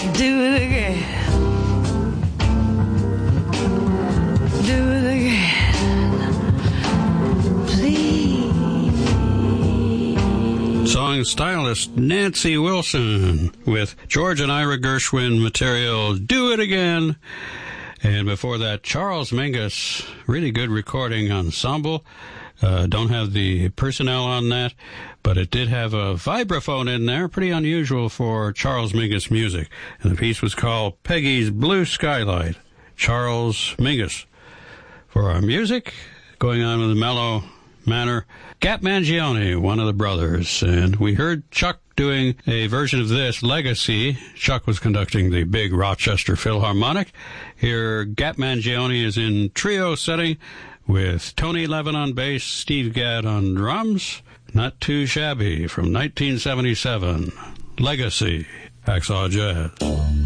Do it again. Do it again. Please. Song stylist Nancy Wilson with George and Ira Gershwin material, Do It Again. And before that, Charles Mingus, really good recording ensemble. Don't have the personnel on that, but it did have a vibraphone in there, pretty unusual for Charles Mingus music. And the piece was called Peggy's Blue Skylight. Charles Mingus. For our music, going on with a mellow manner, Gap Mangione, one of the brothers. And we heard Chuck doing a version of this, Legacy. Chuck was conducting the big Rochester Philharmonic. Here, Gap Mangione is in trio setting with Tony Levin on bass, Steve Gadd on drums. Not too shabby, from 1977. Legacy, Hacksaw Jazz.